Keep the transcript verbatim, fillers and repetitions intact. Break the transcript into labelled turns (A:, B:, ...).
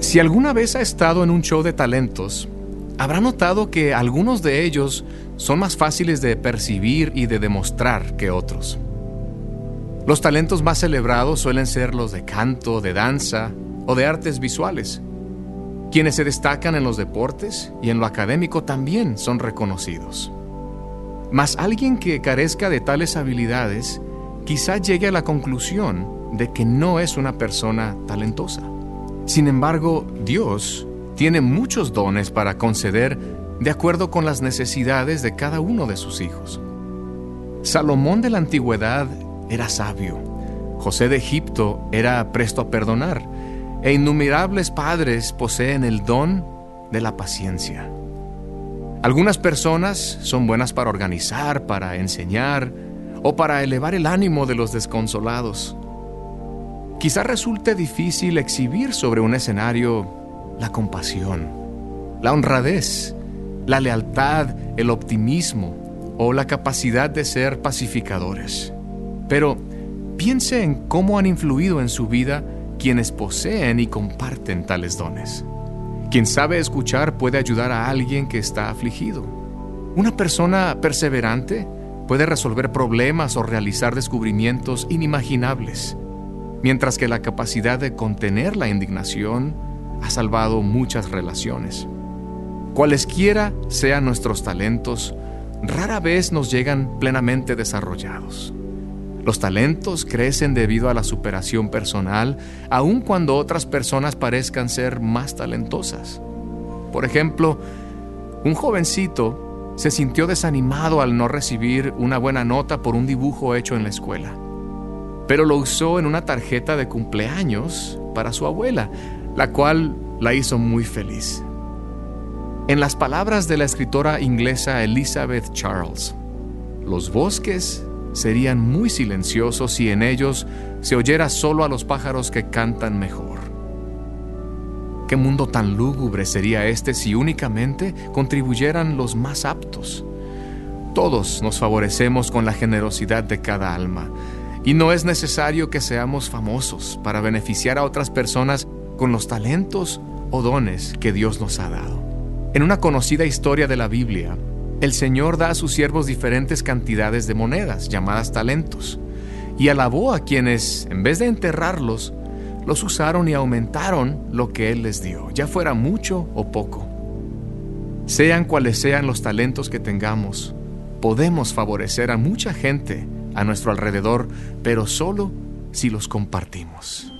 A: Si alguna vez ha estado en un show de talentos, habrá notado que algunos de ellos son más fáciles de percibir y de demostrar que otros. Los talentos más celebrados suelen ser los de canto, de danza o de artes visuales. Quienes se destacan en los deportes y en lo académico también son reconocidos. Mas alguien que carezca de tales habilidades quizá llegue a la conclusión de que no es una persona talentosa. Sin embargo, Dios tiene muchos dones para conceder de acuerdo con las necesidades de cada uno de sus hijos. Salomón de la antigüedad era sabio, José de Egipto era presto a perdonar, e innumerables padres poseen el don de la paciencia. Algunas personas son buenas para organizar, para enseñar o para elevar el ánimo de los desconsolados. Quizá resulte difícil exhibir sobre un escenario la compasión, la honradez, la lealtad, el optimismo o la capacidad de ser pacificadores. Pero piense en cómo han influido en su vida quienes poseen y comparten tales dones. Quien sabe escuchar puede ayudar a alguien que está afligido. Una persona perseverante puede resolver problemas o realizar descubrimientos inimaginables, mientras que la capacidad de contener la indignación ha salvado muchas relaciones. Cualesquiera sean nuestros talentos, rara vez nos llegan plenamente desarrollados. Los talentos crecen debido a la superación personal, aun cuando otras personas parezcan ser más talentosas. Por ejemplo, un jovencito se sintió desanimado al no recibir una buena nota por un dibujo hecho en la escuela, pero lo usó en una tarjeta de cumpleaños para su abuela, la cual la hizo muy feliz. En las palabras de la escritora inglesa Elizabeth Charles, los bosques serían muy silenciosos si en ellos se oyera solo a los pájaros que cantan mejor. ¿Qué mundo tan lúgubre sería este si únicamente contribuyeran los más aptos? Todos nos favorecemos con la generosidad de cada alma, y no es necesario que seamos famosos para beneficiar a otras personas con los talentos o dones que Dios nos ha dado. En una conocida historia de la Biblia, el Señor da a sus siervos diferentes cantidades de monedas, llamadas talentos, y alabó a quienes, en vez de enterrarlos, los usaron y aumentaron lo que Él les dio, ya fuera mucho o poco. Sean cuales sean los talentos que tengamos, podemos favorecer a mucha gente a nuestro alrededor, pero solo si los compartimos.